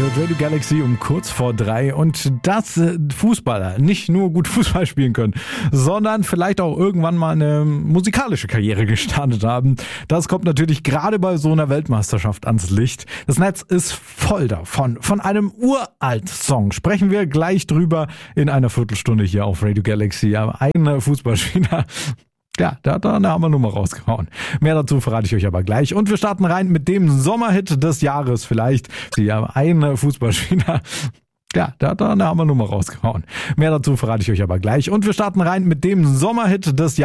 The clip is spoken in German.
hört Radio Galaxy um kurz vor 3 und dass Fußballer nicht nur gut Fußball spielen können, sondern vielleicht auch irgendwann mal eine musikalische Karriere gestartet haben. Das kommt natürlich gerade bei so einer Weltmeisterschaft ans Licht. Das Netz ist voll davon. Von einem Uralt-Song sprechen wir gleich drüber in einer Viertelstunde hier auf Radio Galaxy. Ein Fußballspieler, ja, der hat da eine Hammer-Nummer rausgehauen. Mehr dazu verrate ich euch aber gleich. Und wir starten rein mit dem Sommerhit des Jahres vielleicht. Ja, ein Fußballspieler, ja, der hat da eine Hammer-Nummer rausgehauen. Mehr dazu verrate ich euch aber gleich. Und wir starten rein mit dem Sommerhit des Jahres.